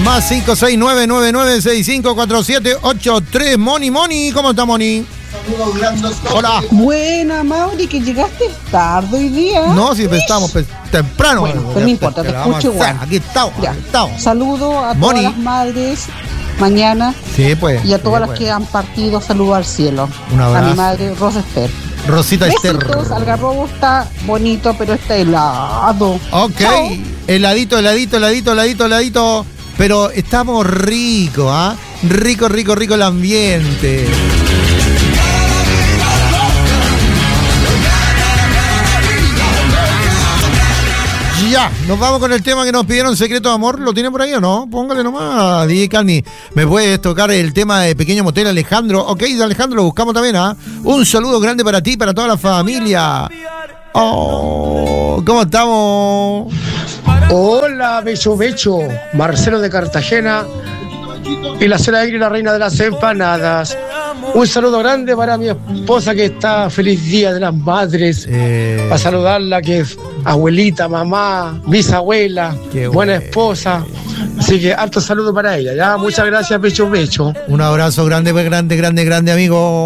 Más 56999654783. Moni, ¿cómo está Moni? Hola. Buena, Mauri, que llegaste tarde hoy día. No, si estamos temprano. Bueno, pero no importa, te escucho igual. Aquí estamos. Saludo a todas las madres mañana. Sí, pues. Y a todas las que han partido, saludo al cielo. Un abrazo. A mi madre, Rosa Esther. Rosita Esther. Algarrobo está bonito, pero está helado. Ok. Chao. Heladito. Pero estamos ricos, ¿ah? Rico el ambiente. Ya, nos vamos con el tema que nos pidieron, Secreto de Amor. ¿Lo tiene por ahí o no? Póngale nomás, DJ Calmi. ¿Me puedes tocar el tema de Pequeño Motel, Alejandro? Ok, de Alejandro lo buscamos también, ¿ah? Un saludo grande para ti, para toda la familia. Oh, ¿cómo estamos? Hola, Becho. Marcelo de Cartagena y la señora Ingrid, la reina de las empanadas. Un saludo grande para mi esposa que está feliz Día de las Madres. Para saludarla, que es abuelita, mamá, bisabuela, buena esposa. Así que harto saludo para ella. Ya, muchas gracias, Becho. Un abrazo grande, amigo.